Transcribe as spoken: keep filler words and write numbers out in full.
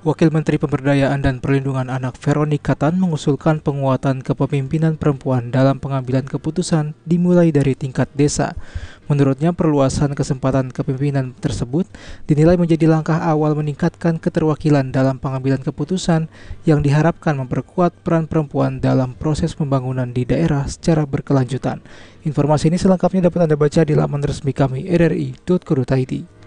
Wakil Menteri Pemberdayaan dan Perlindungan Anak Veronica Tan mengusulkan penguatan kepemimpinan perempuan dalam pengambilan keputusan dimulai dari tingkat desa. Menurutnya, perluasan kesempatan kepemimpinan tersebut dinilai menjadi langkah awal meningkatkan keterwakilan dalam pengambilan keputusan yang diharapkan memperkuat peran perempuan dalam proses pembangunan di daerah secara berkelanjutan. Informasi ini selengkapnya dapat Anda baca di laman resmi kami r r i titik co titik i d.